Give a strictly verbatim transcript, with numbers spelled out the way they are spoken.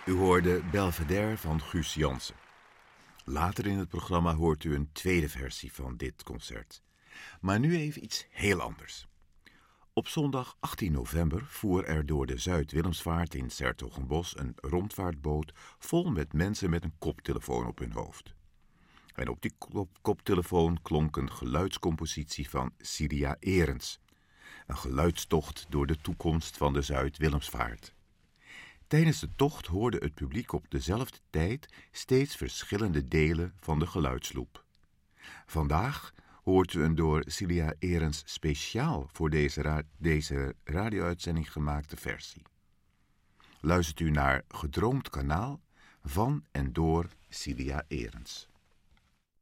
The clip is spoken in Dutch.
U hoorde Belvedere van Guus Jansen. Later in het programma hoort u een tweede versie van dit concert. Maar nu even iets heel anders. Op zondag achttien november voer er door de Zuid-Willemsvaart in 's-Hertogenbosch een rondvaartboot vol met mensen met een koptelefoon op hun hoofd. En op die kop koptelefoon klonk een geluidscompositie van Cilia Erens. Een geluidstocht door de toekomst van de Zuid-Willemsvaart. Tijdens de tocht hoorde het publiek op dezelfde tijd steeds verschillende delen van de geluidsloop. Vandaag hoort u een door Cilia Erens speciaal voor deze, ra- deze radio-uitzending gemaakte versie. Luistert u naar Gedroomd Kanaal van en door Cilia Erens.